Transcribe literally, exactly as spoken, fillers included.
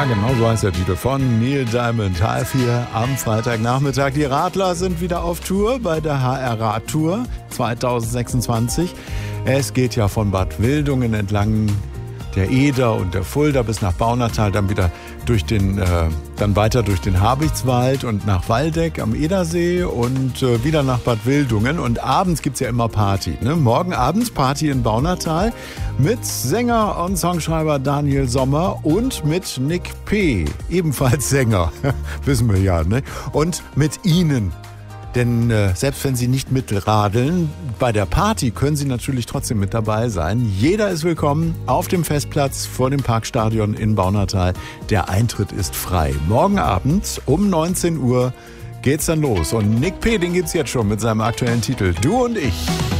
genau so heißt der Titel von Neil Diamond. H R vier am Freitagnachmittag. Die Radler sind wieder auf Tour bei der H R Radtour zwanzig sechsundzwanzig. Es geht ja von Bad Wildungen entlang der Eder und der Fulda bis nach Baunatal, dann wieder durch den, äh, dann weiter durch den Habichtswald und nach Waldeck am Edersee und äh, wieder nach Bad Wildungen. Und abends gibt's ja immer Party, ne? Morgen abends Party in Baunatal mit Sänger und Songschreiber Daniel Sommer und mit Nick P., ebenfalls Sänger, wissen wir ja, ne? Und mit Ihnen. Denn äh, selbst wenn Sie nicht mitradeln, bei der Party können Sie natürlich trotzdem mit dabei sein. Jeder ist willkommen auf dem Festplatz vor dem Parkstadion in Baunatal. Der Eintritt ist frei. Morgen Abend um neunzehn Uhr geht's dann los. Und Nick P., den gibt's jetzt schon mit seinem aktuellen Titel Du und ich.